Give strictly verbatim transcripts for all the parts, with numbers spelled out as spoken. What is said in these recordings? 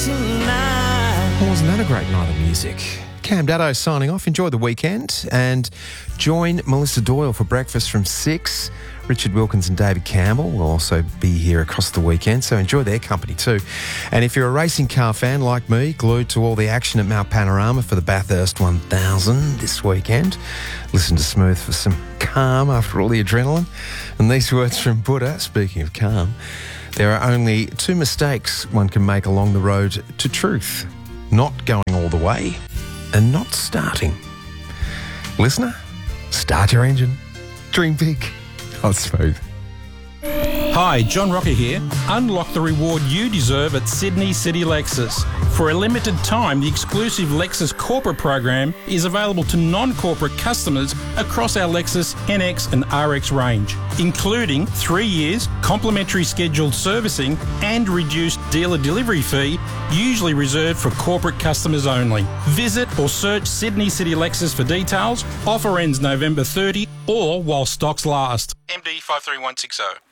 tonight. Well, wasn't that a great night of music? Cam Daddo signing off. Enjoy the weekend and join Melissa Doyle for breakfast from six. Richard Wilkins and David Campbell will also be here across the weekend, so enjoy their company too. And if you're a racing car fan like me, glued to all the action at Mount Panorama for the Bathurst one thousand this weekend, listen to Smooth for some calm after all the adrenaline. And these words from Buddha, speaking of calm, there are only two mistakes one can make along the road to truth: not going all the way and not starting. Listener, start your engine. Dream big. Not Smooth. Hi, John Rocker here. Unlock the reward you deserve at Sydney City Lexus. For a limited time, the exclusive Lexus Corporate program is available to non-corporate customers across our Lexus N X and R X range, including three years, complimentary scheduled servicing and reduced dealer delivery fee, usually reserved for corporate customers only. Visit or search Sydney City Lexus for details. Offer ends November thirtieth or while stocks last. M D five three one six zero.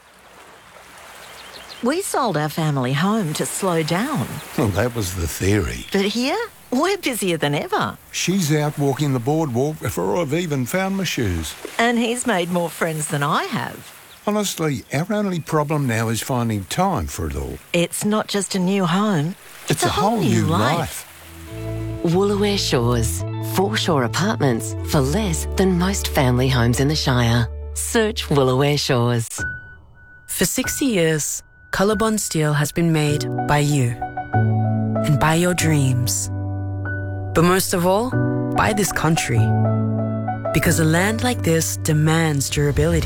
We sold our family home to slow down. Well, that was the theory. But here, we're busier than ever. She's out walking the boardwalk before I've even found my shoes. And he's made more friends than I have. Honestly, our only problem now is finding time for it all. It's not just a new home. It's, It's a, a whole new life. life. Woolooware Shores. Foreshore apartments for less than most family homes in the Shire. Search Woolooware Shores. For sixty years, Colorbond Steel has been made by you and by your dreams. But most of all, by this country. Because a land like this demands durability.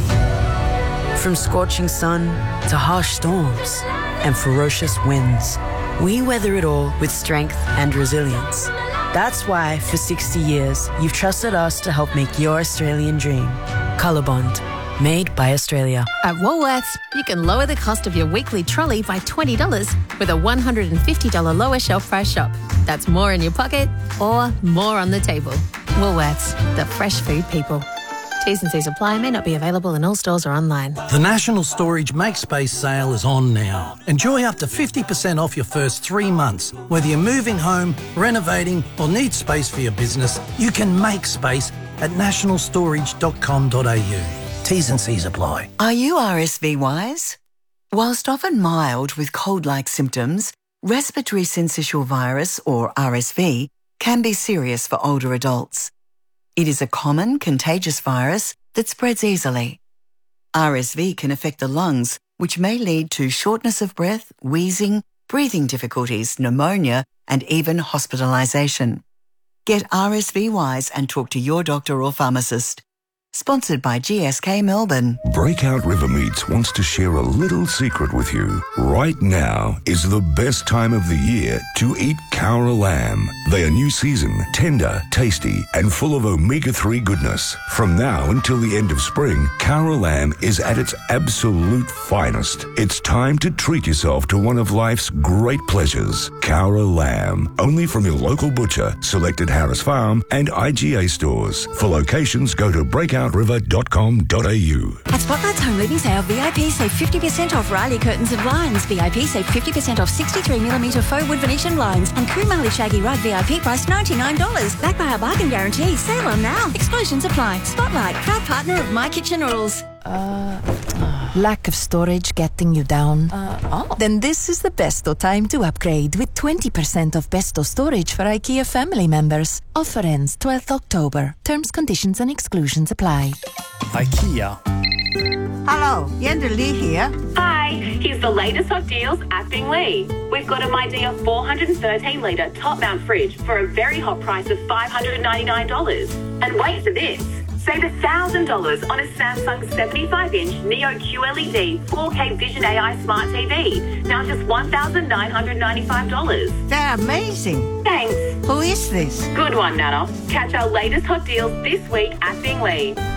From scorching sun to harsh storms and ferocious winds, we weather it all with strength and resilience. That's why, for sixty years, you've trusted us to help make your Australian dream. Colorbond. Made by Australia. At Woolworths, you can lower the cost of your weekly trolley by twenty dollars with a one hundred fifty dollars lower shelf price shop. That's more in your pocket or more on the table. Woolworths, the fresh food people. T's and C's apply, may not be available in all stores or online. The National Storage Make Space sale is on now. Enjoy up to fifty percent off your first three months. Whether you're moving home, renovating or need space for your business, you can make space at national storage dot com dot a u. T's and C's apply. Are you R S V wise? Whilst often mild with cold-like symptoms, respiratory syncytial virus, or R S V, can be serious for older adults. It is a common contagious virus that spreads easily. R S V can affect the lungs, which may lead to shortness of breath, wheezing, breathing difficulties, pneumonia, and even hospitalisation. Get R S V wise and talk to your doctor or pharmacist. Sponsored by G S K Melbourne. Breakout River Meats wants to share a little secret with you. Right now is the best time of the year to eat Cowra lamb. They are new season, tender, tasty, and full of omega three goodness. From now until the end of spring, Cowra lamb is at its absolute finest. It's time to treat yourself to one of life's great pleasures. Cowra lamb. Only from your local butcher, selected Harris Farm, and I G A stores. For locations, go to breakout river dot com dot a u. At Spotlight's Home Living Sale, V I P save fifty percent off Riley curtains and blinds. V I P save fifty percent off sixty-three millimetre faux wood Venetian blinds. And Kumali Shaggy Rug V I P price ninety-nine dollars. Backed by our bargain guarantee. Sale on now. Exclusions apply. Spotlight, proud partner of My Kitchen Rules. Uh, lack of storage getting you down? Uh, oh. Then this is the best time to upgrade with twenty percent off Besto storage for IKEA family members. Offer ends twelfth October. Terms, conditions and exclusions apply. IKEA. Hello, Yenda Lee here. Hi, here's the latest hot deals at Binglee. We've got a Midea four hundred thirteen litre top mount fridge for a very hot price of five hundred ninety-nine dollars. And wait for this. Save one thousand dollars on a Samsung seventy-five inch Neo Q L E D four K Vision A I Smart T V. Now just one thousand nine hundred ninety-five dollars. They're amazing. Thanks. Who is this? Good one, Nana. Catch our latest hot deals this week at Binglee.